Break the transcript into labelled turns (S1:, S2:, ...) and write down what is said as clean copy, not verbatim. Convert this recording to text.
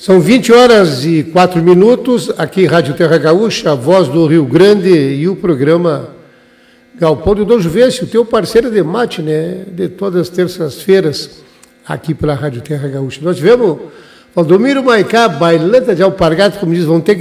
S1: São 20h04, aqui em Rádio Terra Gaúcha, a voz do Rio Grande e o programa Galpão de Dom Juvencio, o teu parceiro de mate, né? De todas as terças-feiras, aqui pela Rádio Terra Gaúcha. Nós tivemos Valdomiro Maicá, bailanta de alpargata, como diz, vão ter que